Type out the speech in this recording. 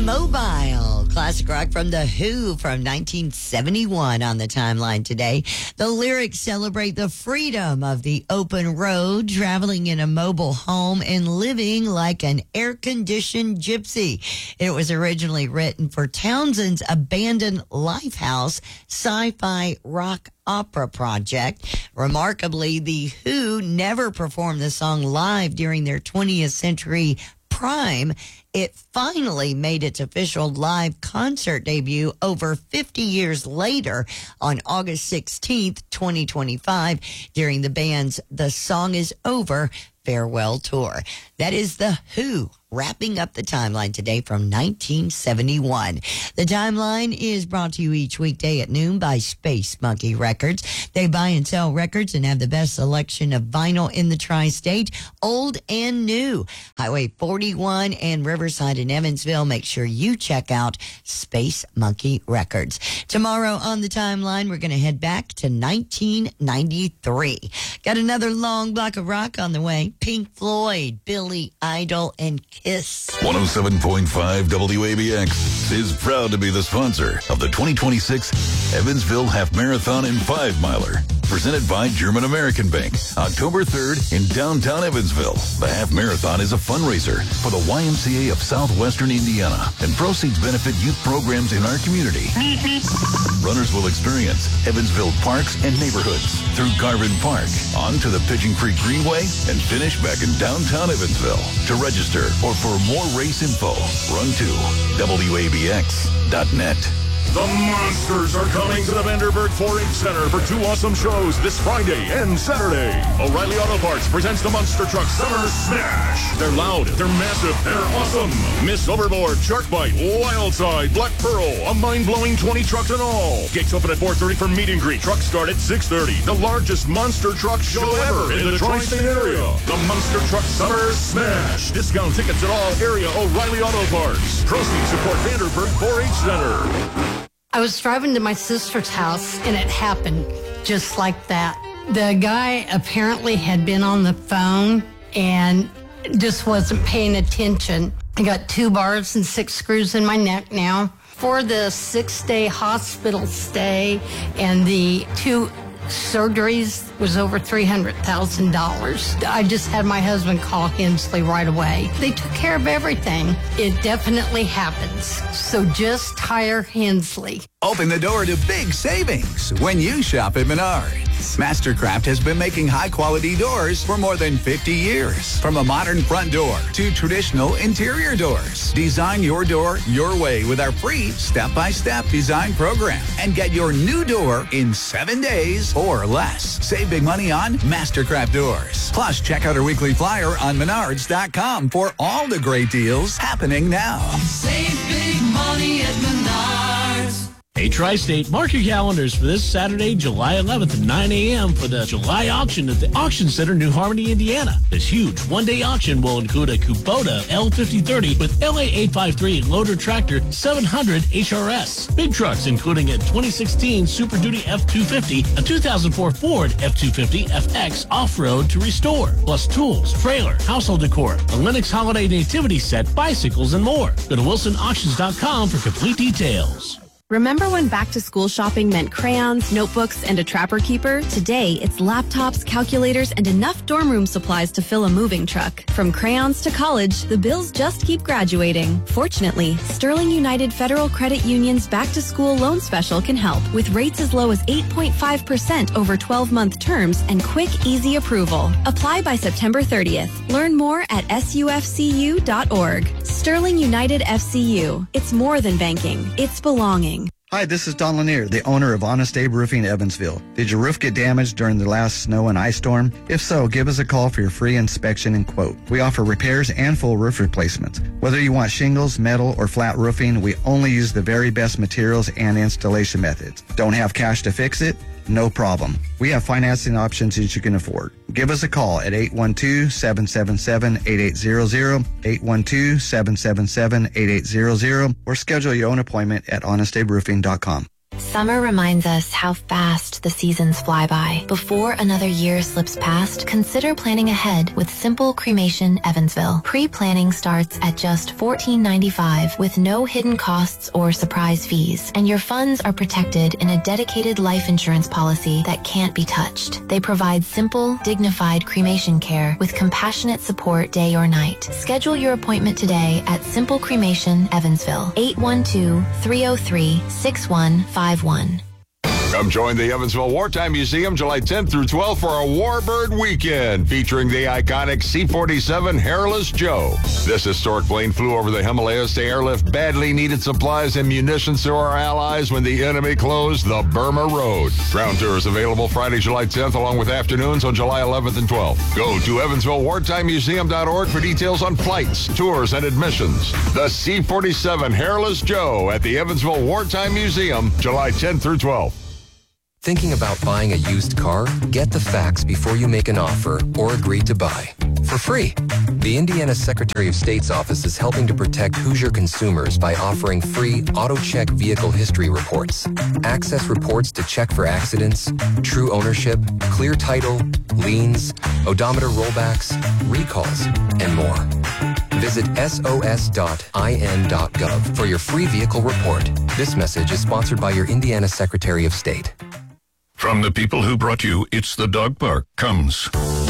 Mobile, classic rock from The Who from 1971 on the timeline today. The lyrics celebrate the freedom of the open road, traveling in a mobile home, and living like an air-conditioned gypsy. It was originally written for Townsend's abandoned Lifehouse sci-fi rock opera project. Remarkably, The Who never performed the song live during their 20th century prime. It finally made its official live concert debut over 50 years later on August 16th, 2025, during the band's The Song Is Over farewell tour. That is The Who wrapping up the timeline today from 1971. The timeline is brought to you each weekday at noon by Space Monkey Records. They buy and sell records and have the best selection of vinyl in the tri-state, old and new. Highway 41 and Riverside in Evansville. Make sure you check out Space Monkey Records. Tomorrow on the timeline, we're going to head back to 1993. Got another long block of rock on the way. Pink Floyd, Billy Idol, and Kiss. 107.5 WABX is proud to be the sponsor of the 2026 Evansville Half Marathon and 5-Miler. Presented by German American Bank, October 3rd in downtown Evansville. The Half Marathon is a fundraiser for the YMCA of Southwestern Indiana, and proceeds benefit youth programs in our community. Runners will experience Evansville parks and neighborhoods through Garvin Park, on to the Pigeon Creek Greenway, and finish back in downtown Evansville. To register or for more race info, run to WABX.net. The Monsters are coming to the Vanderburg 4-H Center for 2 awesome shows this Friday and Saturday. O'Reilly Auto Parts presents the Monster Truck Summer Smash. They're loud, they're massive, they're awesome. Miss Overboard, Shark Bite, Wildside, Black Pearl, a mind-blowing 20 trucks in all. Gates open at 4:30 for meet and greet. Trucks start at 6:30. The largest monster truck show ever in the tri-state area. The Monster Truck Summer Smash. Discount tickets at all area O'Reilly Auto Parts. Proceeds support Vanderburg 4-H Center. I was driving to my sister's house, and it happened just like that. The guy apparently had been on the phone and just wasn't paying attention. I got 2 bars and 6 screws in my neck now. For the 6-day hospital stay and the 2 surgeries was over $300,000. I just had my husband call Hensley right away. They took care of everything. It definitely happens. So just hire Hensley. Open the door to big savings when you shop at Menards. Mastercraft has been making high-quality doors for more than 50 years. From a modern front door to traditional interior doors. Design your door your way with our free step-by-step design program. And get your new door in 7 days or less. Save big money on Mastercraft doors. Plus, check out our weekly flyer on Menards.com for all the great deals happening now. Save big money at Menards. Hey, Tri-State, mark your calendars for this Saturday, July 11th at 9 a.m. for the July auction at the Auction Center, New Harmony, Indiana. This huge one-day auction will include a Kubota L5030 with LA853 loader tractor 700 HRS. Big trucks including a 2016 Super Duty F250, a 2004 Ford F250 FX off-road to restore, plus tools, trailer, household decor, a Lennox Holiday Nativity set, bicycles, and more. Go to WilsonAuctions.com for complete details. Remember when back-to-school shopping meant crayons, notebooks, and a Trapper Keeper? Today, it's laptops, calculators, and enough dorm room supplies to fill a moving truck. From crayons to college, the bills just keep graduating. Fortunately, Sterling United Federal Credit Union's back-to-school loan special can help, with rates as low as 8.5% over 12-month terms and quick, easy approval. Apply by September 30th. Learn more at sufcu.org. Sterling United FCU. It's more than banking. It's belonging. Hi, this is Don Lanier, the owner of Honest Abe Roofing Evansville. Did your roof get damaged during the last snow and ice storm? If so, give us a call for your free inspection and quote. We offer repairs and full roof replacements. Whether you want shingles, metal, or flat roofing, we only use the very best materials and installation methods. Don't have cash to fix it? No problem. We have financing options that you can afford. Give us a call at 812-777-8800, 812-777-8800, or schedule your own appointment at honestaberoofing.com. Summer reminds us how fast the seasons fly by. Before another year slips past, consider planning ahead with Simple Cremation Evansville. Pre-planning starts at just $14.95 with no hidden costs or surprise fees, and your funds are protected in a dedicated life insurance policy that can't be touched. They provide simple, dignified cremation care with compassionate support day or night. Schedule your appointment today at Simple Cremation Evansville, 812-303-6151. Come join the Evansville Wartime Museum July 10th through 12th for a Warbird Weekend featuring the iconic C-47 Hairless Joe. This historic plane flew over the Himalayas to airlift badly needed supplies and munitions to our allies when the enemy closed the Burma Road. Ground tours available Friday, July 10th, along with afternoons on July 11th and 12th. Go to EvansvilleWartimeMuseum.org for details on flights, tours, and admissions. The C-47 Hairless Joe at the Evansville Wartime Museum, July 10th through 12th. Thinking about buying a used car? Get the facts before you make an offer or agree to buy. For free. The Indiana Secretary of State's office is helping to protect Hoosier consumers by offering free AutoCheck vehicle history reports. Access reports to check for accidents, true ownership, clear title, liens, odometer rollbacks, recalls, and more. Visit sos.in.gov for your free vehicle report. This message is sponsored by your Indiana Secretary of State. From the people who brought you It's the Dog Park comes